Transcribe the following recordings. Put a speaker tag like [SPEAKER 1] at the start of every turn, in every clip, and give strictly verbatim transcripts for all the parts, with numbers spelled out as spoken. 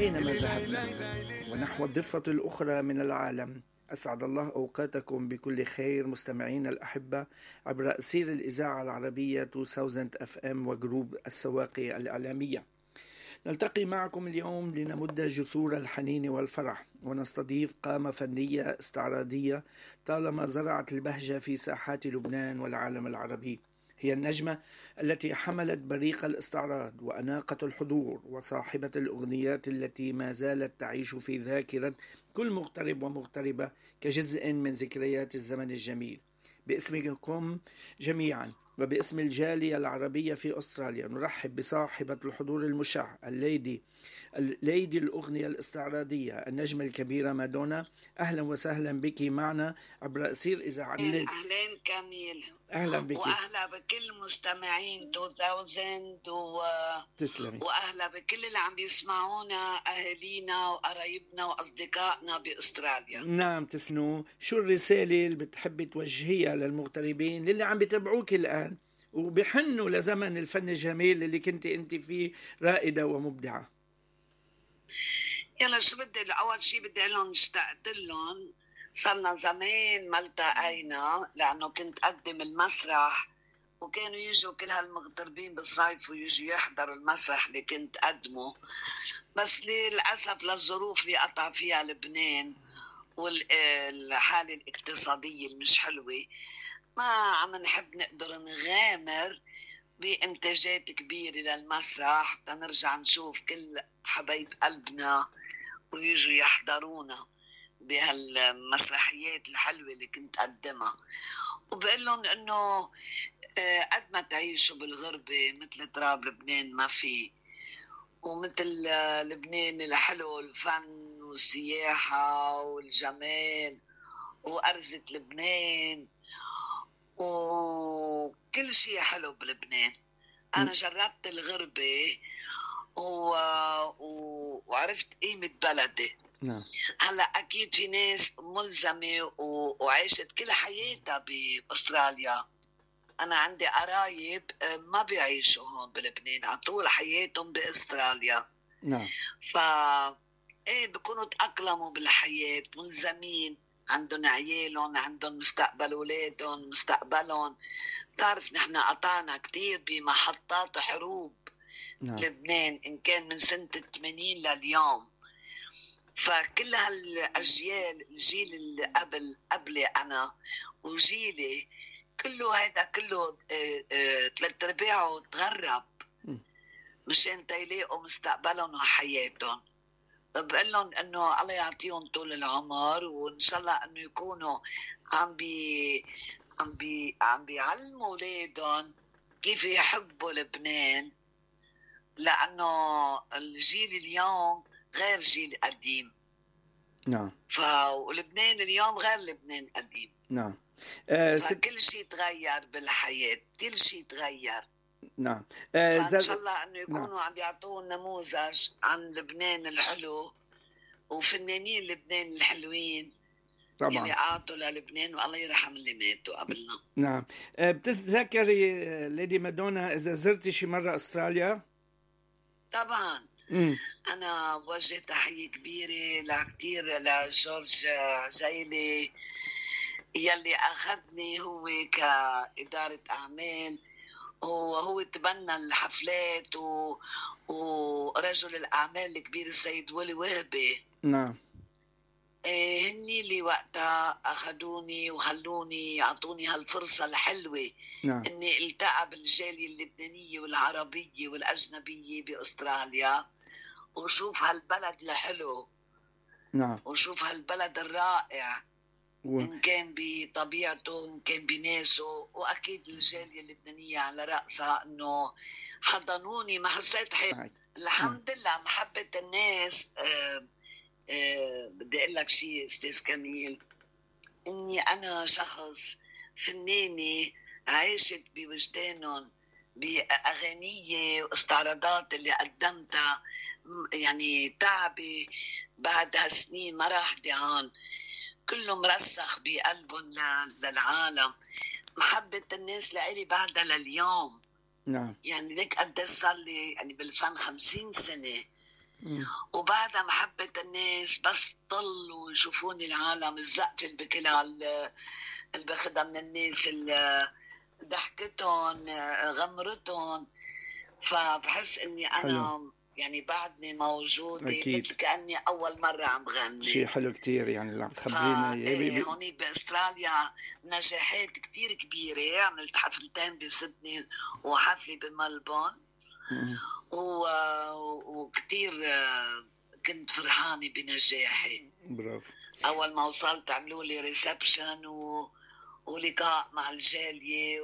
[SPEAKER 1] أينما ذهبنا ونحو الضفة الأخرى من العالم. أسعد الله أوقاتكم بكل خير مستمعين الأحبة عبر أثير الإذاعة العربية مئتين أف أم وجروب السواقي الإعلامية. نلتقي معكم اليوم لنمد جسور الحنين والفرح ونستضيف قامة فنية استعراضية طالما زرعت البهجة في ساحات لبنان والعالم العربي. هي النجمة التي حملت بريق الاستعراض وأناقة الحضور وصاحبة الأغنيات التي ما زالت تعيش في ذاكرة كل مغترب ومغتربة كجزء من ذكريات الزمن الجميل. باسمكم جميعا وباسم الجالية العربية في أستراليا نرحب بصاحبة الحضور المشع الليدي الليدي الأغنية الاستعراضية النجمة الكبيرة مادونا. أهلا وسهلا بك معنا عبر أثير إذاعتنا.
[SPEAKER 2] أهلا كاميل.
[SPEAKER 1] أهلا بك
[SPEAKER 2] وأهلا بكل مستمعين ألفين و...
[SPEAKER 1] تسلمي.
[SPEAKER 2] وأهلا بكل اللي عم يسمعونا أهالينا وقرايبنا وأصدقائنا بأستراليا.
[SPEAKER 1] نعم تسنو، شو الرسالة اللي بتحبي توجهيها للمغتربين اللي عم بيتابعوك الآن وبيحنوا لزمن الفن الجميل اللي كنت أنت فيه رائدة ومبدعة؟
[SPEAKER 2] يلا شو بدي أول شيء بدي لهم اشتقت لهم، صرنا زمان ما التقينا لأنه كنت أقدم المسرح وكانوا يجوا كل هالمغتربين بالصيف ويجوا يحضروا المسرح اللي كنت أقدمه، بس للأسف للظروف اللي قطع فيها لبنان والحالة الاقتصادية المش حلوة ما عم نحب نقدر نغامر بإنتاجات كبيرة للمسرح تنرجع نشوف كل حبايب قلبنا ويجوا يحضرونا بهالمسرحيات الحلوة اللي كنت أقدمها. وبقول لهم إنه قد ما تعيشوا بالغربة مثل تراب لبنان ما في، ومثل لبنان الحلو الفن والسياحة والجمال وأرزة لبنان وكل شيء حلو بلبنان. أنا جربت الغربة و... و... وعرفت قيمة بلدي.
[SPEAKER 1] نعم.
[SPEAKER 2] هلا أكيد في ناس ملزمة و... وعيشت كل حياتها بأستراليا. أنا عندي قرايب ما بيعيشوا هون بلبنان، على طول حياتهم بأستراليا.
[SPEAKER 1] نعم.
[SPEAKER 2] ف إيه بيكونوا تأقلموا بالحياة، ملزمين، عندهم عيالهم، عندهم مستقبل أولادهم، مستقبلهم. تعرف نحن قطعنا كتير بمحطات حروب.
[SPEAKER 1] نعم.
[SPEAKER 2] لبنان إن كان من سنة الثمانين لليوم، فكل هالأجيال الجيل اللي قبل قبلي أنا وجيلي كله هيدا كله ثلاث أرباعه تغرب مشان تيلاقوا مستقبلهم وحياتهم. بقول لهم إنه الله يعطيهم طول العمر وإن شاء الله إنه يكونوا عم بي عم بي عم بيعلموا أولادهم كيف يحبوا لبنان، لأنه الجيل اليوم غير جيل قديم.
[SPEAKER 1] نعم.
[SPEAKER 2] فلبنان اليوم غير لبنان قديم.
[SPEAKER 1] نعم. آه
[SPEAKER 2] فكل شيء تغير بالحياة، كل شيء تغير.
[SPEAKER 1] نعم.
[SPEAKER 2] آه فإن شاء الله أنه يكونوا نعم. عم يعطون نموذج عن لبنان الحلو وفنانين لبنان الحلوين طبعا اللي أعطوا للبنان، والله يرحم اللي ماتوا قبلنا.
[SPEAKER 1] نعم. آه بتتذكري ليدي مادونا إذا زرتي شي مرة أستراليا؟
[SPEAKER 2] طبعا.
[SPEAKER 1] مم.
[SPEAKER 2] أنا وجه تحية كبيرة لكتير لجورج جايلي يلي أخذني هو كإدارة أعمال، وهو تبنى الحفلات و... ورجل الأعمال الكبير السيد ولي وهبي.
[SPEAKER 1] نعم.
[SPEAKER 2] إيه هني اللي وقتها أخذوني وخلوني يعطوني هالفرصة الحلوة.
[SPEAKER 1] نعم.
[SPEAKER 2] إني التقى بالجالية اللبنانية والعربية والأجنبية بأستراليا وشوف هالبلد الحلو.
[SPEAKER 1] نعم.
[SPEAKER 2] وشوف هالبلد الرائع و... إن كان بطبيعته إن كان بناسه، وأكيد الجالية اللبنانية على رأسها إنه حضنوني ما حسيت حالي. الحمد لله محبة الناس. آه آه بدي أقول لك شيء أستاذ كميل، إني أنا شخص فناني عايشت بوجدانهم بأغانية واستعراضات اللي قدمتها، يعني تعبي بعد هالسنين ما راح دعان، كله مرسخ بقلبهم للعالم. محبة الناس لإلي بعدها لليوم.
[SPEAKER 1] نعم.
[SPEAKER 2] يعني ليك قد صار لي يعني بالفن خمسين سنة وبعدها محبة الناس، بس ضلوا يشوفوني العالم، الزقف اللي بكلها اللي باخدها من الناس، ضحكتهم، غمرتهم، فبحس اني انا حلو. يعني بعدني موجودة أكيد. مثل كأني أول مرة عم بغني.
[SPEAKER 1] شيء حلو كتير يعني اللي عم تخبرينا
[SPEAKER 2] إيه. هونيك بأستراليا نجاحات كتير كبيرة، عملت حفلتين بسيدني وحفلة بملبون، و... وكتير كنت فرحانة بنجاحي.
[SPEAKER 1] برافو.
[SPEAKER 2] أول ما وصلت عملوا لي ريسبشن و... ولقاء مع الجالية،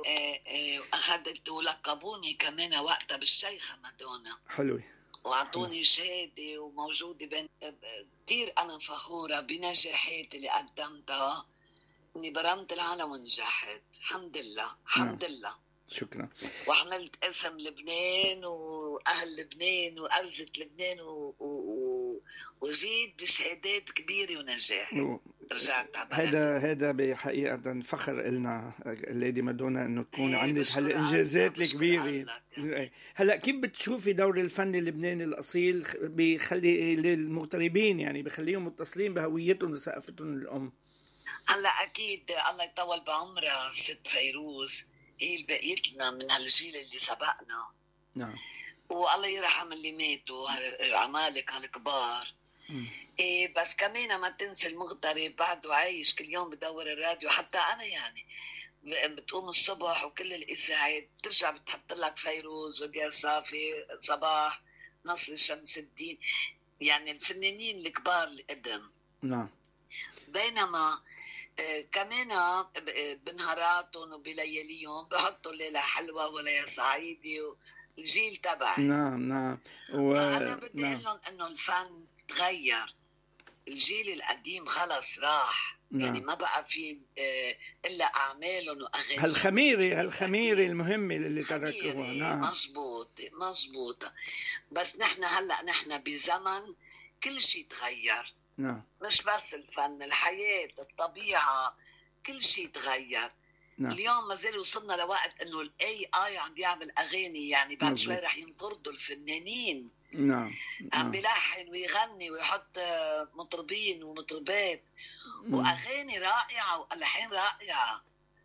[SPEAKER 2] وأخذت ولقبوني كمان وقتها بالشيخة مادونا.
[SPEAKER 1] حلو.
[SPEAKER 2] وعطوني شهادة وموجودة بين كتير. أنا فخورة بنجاحاتي اللي قدمتها، إني برمت العالم ونجحت. الحمد لله الحمد
[SPEAKER 1] نعم.
[SPEAKER 2] لله.
[SPEAKER 1] شكرا.
[SPEAKER 2] وعملت اسم لبنان وأهل لبنان وأرزة لبنان و... و... وجيت بشهادات كبيرة ونجاح. و... رجعت
[SPEAKER 1] هذا هذا بحقيقة فخر إلنا الليدي مادونا إنه تكون عملت هالإنجازات الكبيرة. هلا كيف بتشوفي دور الفن اللبناني الأصيل بيخلي للمغتربين، يعني بيخليهم متصلين بهويتهم وثقافتهم الأم؟
[SPEAKER 2] هلا أكيد الله يطول بعمرها ست فيروز، هي اللي بقيت لنا من هالجيل اللي سبقنا.
[SPEAKER 1] نعم.
[SPEAKER 2] والله يرحم اللي ماتوا، عمالك هالكبار. إيه بس كمان ما تنسى المغترب بعده عايش كل يوم بدور الراديو. حتى أنا يعني بتقوم الصبح وكل الإذاعات بترجع بتحط لك فيروز وديع صافي، صباح، نصر شمس الدين، يعني الفنانين الكبار القدم.
[SPEAKER 1] نعم.
[SPEAKER 2] بينما آه كمان آه بنهاراتهم وبلياليهم بحطوا ليلة حلوة وليلة صعيدي والجيل تبعي.
[SPEAKER 1] نعم نعم.
[SPEAKER 2] و... أنا بدي أقول لهم إنه الفن تغير، الجيل القديم خلص راح. نعم. يعني ما بقى في إلا أعمالهم وأغاني
[SPEAKER 1] هالخميرة هالخميرة المهمة اللي تركوها.
[SPEAKER 2] نعم. مزبوط مزبوط. بس نحن هلأ نحن بزمن كل شيء تغير.
[SPEAKER 1] نعم.
[SPEAKER 2] مش بس الفن، الحياة، الطبيعة، كل شيء تغير. نعم. اليوم ما زال وصلنا لوقت إنه الإي آي عم بيعمل أغاني، يعني بعد شوي رح ينطردوا الفنانين.
[SPEAKER 1] نعم.
[SPEAKER 2] عم بيلحن ويغني ويحط مطربين ومطربات واغاني رائعه والحان رائعه،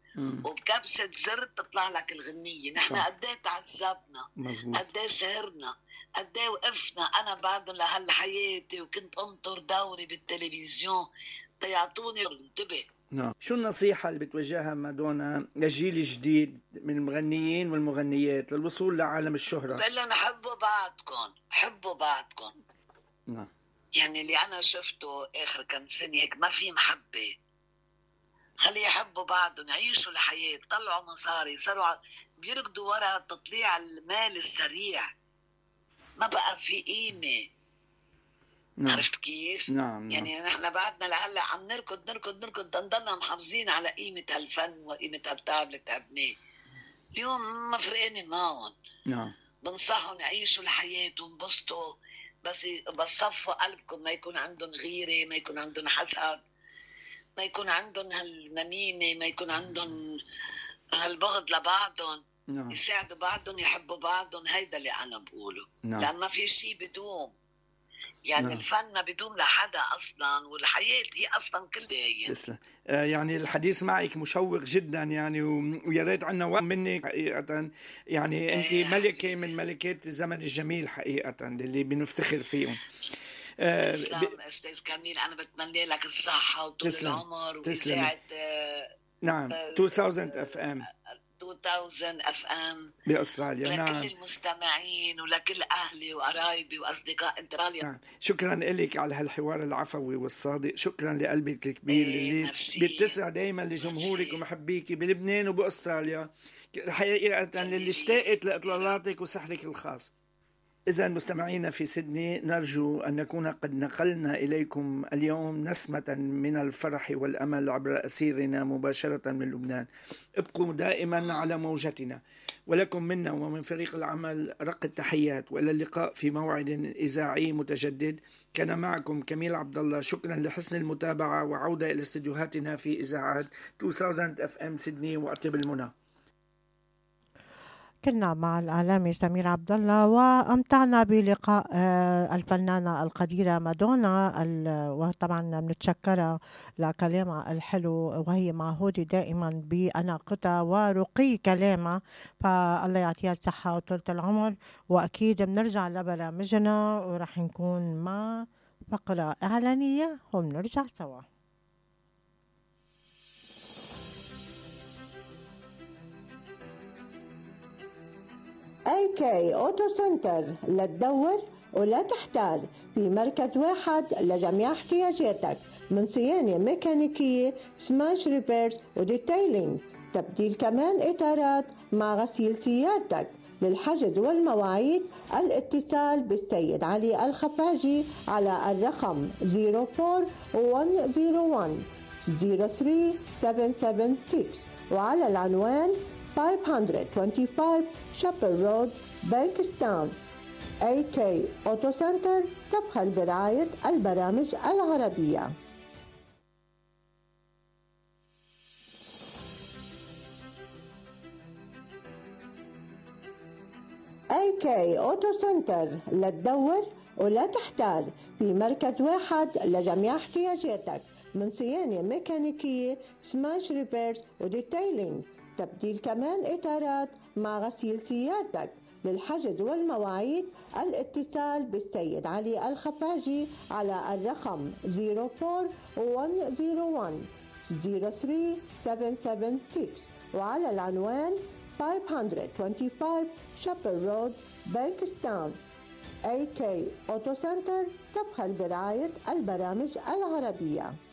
[SPEAKER 2] وبكبسه زر تطلع لك الغنيه. نحن قد ايه تعذبنا، قد ايه سهرنا، قد ايه وقفنا انا بعدهم لهالحياتي وكنت انطر دوري بالتلفزيون تيعطوني انتبه.
[SPEAKER 1] نعم. شو النصيحة اللي بتوجهها مادونا للجيل الجديد من المغنيين والمغنيات للوصول لعالم الشهرة؟
[SPEAKER 2] بقول لهم حبوا بعضكم، حبوا بعضكم.
[SPEAKER 1] نعم.
[SPEAKER 2] يعني اللي أنا شفته آخر كم سنة هيك ما في محبة. خلي يحبوا بعضهم، يعيشوا الحياة، طلعوا مصاري، صاروا بيركضوا ورا تطليع المال السريع، ما بقى في قيمة.
[SPEAKER 1] نعم.
[SPEAKER 2] عرفت كيف؟
[SPEAKER 1] نعم.
[SPEAKER 2] يعني نحن بعدنا لهلا عم نركض نركض نركض نضلنا محافظين على قيمة هالفن وقيمة هالتعب اللي تعبناه. اليوم ما فرقاني معهم.
[SPEAKER 1] نعم.
[SPEAKER 2] بنصحهم يعيشوا الحياة وانبسطوا، بس بس صفوا قلبكم، ما يكون عندهم غيرة، ما يكون عندهم حسد، ما يكون عندهم هالنميمة، ما يكون عندهم هالبغض لبعضهم.
[SPEAKER 1] نعم.
[SPEAKER 2] يساعدوا بعضهم، يحبوا بعضهم. هيدا اللي أنا بقوله.
[SPEAKER 1] نعم.
[SPEAKER 2] لأن ما في شيء بدوم، يعني نعم. الفن ما بدوم لحدا أصلا، والحياة هي أصلا كل دايم.
[SPEAKER 1] تسلم. آه يعني الحديث معك مشوق جدا يعني، ويا ريت عنا وقت منك حقيقة. يعني أنت
[SPEAKER 2] إيه
[SPEAKER 1] ملكة من ملكات الزمن الجميل حقيقة اللي بنفتخر فيهم.
[SPEAKER 2] آه تسلم ب... أستاذ كميل، أنا بتمنى لك الصحة وطول
[SPEAKER 1] تسلم.
[SPEAKER 2] العمر
[SPEAKER 1] ويساعد
[SPEAKER 2] آه
[SPEAKER 1] نعم ألفين اف ام
[SPEAKER 2] ألفين اف ام
[SPEAKER 1] باستراليا.
[SPEAKER 2] ولكل
[SPEAKER 1] نعم.
[SPEAKER 2] المستمعين ولكل اهلي وقرايبي واصدقاء انتراليا.
[SPEAKER 1] نعم. شكرا لك على هالحوار العفوي والصادق، شكرا لقلبك الكبير
[SPEAKER 2] إيه
[SPEAKER 1] اللي بيتسع دائما لجمهورك ومحبيك بلبنان وباستراليا حقيقه، للي اشتاقت لاطلالاتك وسحرك الخاص. إذا مستمعينا في سيدني، نرجو أن نكون قد نقلنا إليكم اليوم نسمة من الفرح والأمل عبر أسيرنا مباشرة من لبنان. ابقوا دائما على موجتنا، ولكم منا ومن فريق العمل رق التحيات، وإلى اللقاء في موعد إذاعي متجدد. كان معكم كميل عبد الله، شكرا لحسن المتابعة، وعودة إلى استديوهاتنا في إذاعات ألفين اف ام سيدني وأطيب المنى.
[SPEAKER 3] كنا مع الإعلامي سمير عبد الله وأمتعنا بلقاء الفنانة القديرة مادونا، وطبعا بنتشكرها لكلامها الحلو، وهي معهودة دائما بأناقتها ورقي كلامها، فالله يعطيها الصحة وطولة العمر. وأكيد بنرجع لبرامجنا ورح نكون مع فقرة إعلانية وبنرجع سوا.
[SPEAKER 4] اي كي اوتو سنتر، لا تدور ولا تحتار، في مركز واحد لجميع احتياجاتك من صيانة ميكانيكية، سماش ريبيرز وديتيلينج، تبديل كمان اطارات مع غسيل سيارتك. للحجز والمواعيد الاتصال بالسيد علي الخفاجي على الرقم صفر أربعة واحد صفر واحد صفر ثلاثة سبعة سبعة ستة وعلى العنوان خمسمية وخمسة وعشرين شابر رود، بانكستاون. اي كي اوتو سنتر تبخل برعاية البرامج العربية. اي كي اوتو سنتر، لا تدور ولا تحتار، في مركز واحد لجميع احتياجاتك من صيانة ميكانيكية، سماش ريبيرز وديتيلينج، تبديل كمان اطارات مع غسيل سيارتك. للحجز والمواعيد الاتصال بالسيد علي الخفاجي على الرقم صفر أربعة واحد صفر واحد صفر ثلاثة سبعة سبعة ستة وعلى العنوان خمسمية وخمسة وعشرين شابر رود، بانكستاون. اي كي اوتو سنتر تبخل برعاية البرامج العربية.